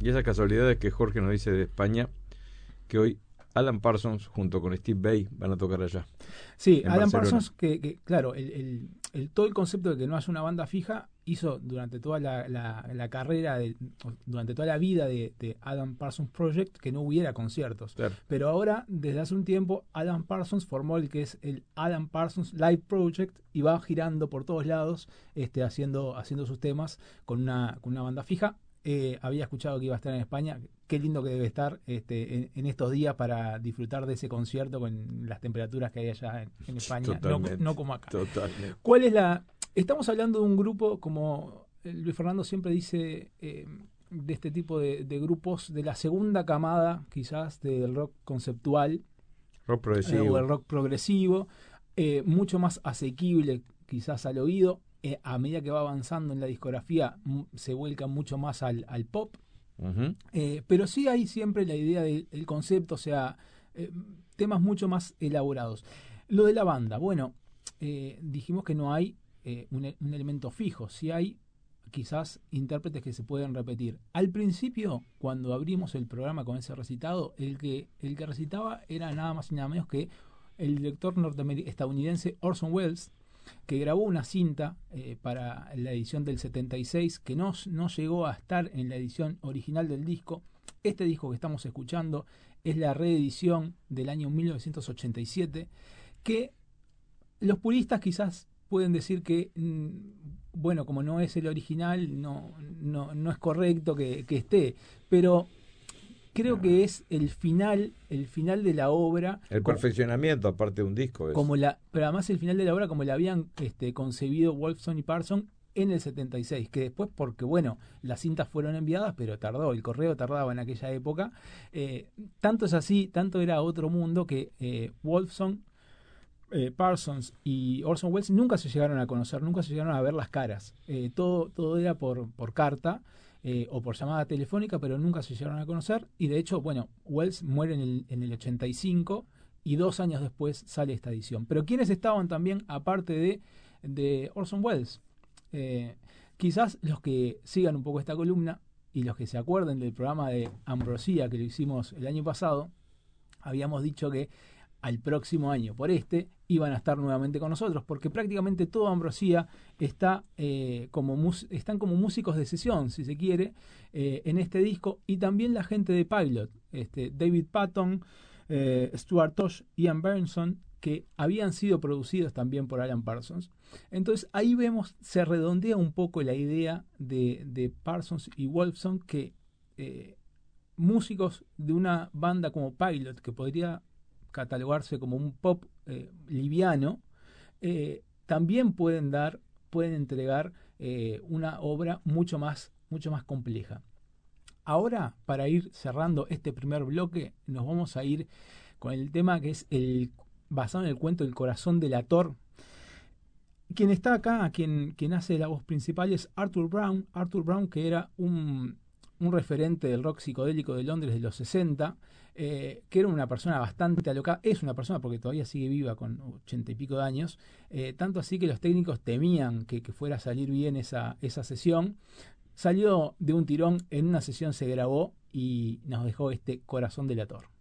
Y esa casualidad es que Jorge nos dice de España que hoy Alan Parsons junto con Steve Vai van a tocar allá. Sí, en Alan Barcelona. Parsons, que claro, todo el concepto de que no haya una banda fija hizo durante toda la carrera, durante toda la vida de Alan Parsons Project, que no hubiera conciertos. Claro. Pero ahora, desde hace un tiempo, Alan Parsons formó el que es el Alan Parsons Live Project y va girando por todos lados haciendo sus temas con una banda fija. Había escuchado que iba a estar en España. Qué lindo que debe estar en estos días para disfrutar de ese concierto con las temperaturas que hay allá en España, no como acá. Totalmente. ¿Cuál es la...? Estamos hablando de un grupo, como Luis Fernando siempre dice, de este tipo de grupos de la segunda camada, quizás, del rock conceptual, Rock progresivo. o el rock progresivo, mucho más asequible quizás al oído. A medida que va avanzando en la discografía se vuelca mucho más al pop. Uh-huh. Pero sí hay siempre la idea del concepto, o sea, temas mucho más elaborados. Lo de la banda, bueno, dijimos que no hay un elemento fijo, sí hay quizás intérpretes que se pueden repetir. Al principio, cuando abrimos el programa con ese recitado, el que recitaba era nada más y nada menos que el director estadounidense Orson Welles, que grabó una cinta para la edición del 76 que no llegó a estar en la edición original del disco. Este disco que estamos escuchando es la reedición del año 1987, que los puristas quizás pueden decir que bueno, como no es el original, no es correcto que esté, pero creo que es el final de la obra. El perfeccionamiento, aparte de un disco. Pero además el final de la obra como la habían concebido Wolfson y Parsons en el 76, que después, porque bueno, las cintas fueron enviadas, pero el correo tardaba en aquella época. Tanto es así, tanto era otro mundo que Wolfson, Parsons y Orson Welles nunca se llegaron a conocer, nunca se llegaron a ver las caras. Todo era por carta. O por llamada telefónica, pero nunca se llegaron a conocer. Y de hecho, bueno, Welles muere en el 85 y 2 años después sale esta edición. Pero ¿quiénes estaban también aparte de Orson Welles? Quizás los que sigan un poco esta columna y los que se acuerden del programa de Ambrosía que lo hicimos el año pasado, habíamos dicho que al próximo año iban a estar nuevamente con nosotros, porque prácticamente toda Ambrosía están como músicos de sesión, si se quiere, en este disco, y también la gente de Pilot, David Patton, Stuart Tosh, Ian Bernson, que habían sido producidos también por Alan Parsons. Entonces ahí vemos, se redondea un poco la idea de Parsons y Wolfson, que músicos de una banda como Pilot, que podría catalogarse como un pop liviano, también pueden entregar una obra mucho más compleja. Ahora, para ir cerrando este primer bloque, nos vamos a ir con el tema que es basado en el cuento El corazón delator. Quien está acá, quien hace la voz principal es Arthur Brown, que era un referente del rock psicodélico de Londres de los 60, que era una persona bastante alocada. Es una persona porque todavía sigue viva con 80 y pico de años, tanto así que los técnicos temían que fuera a salir bien esa sesión. Salió de un tirón, en una sesión se grabó y nos dejó este corazón delator.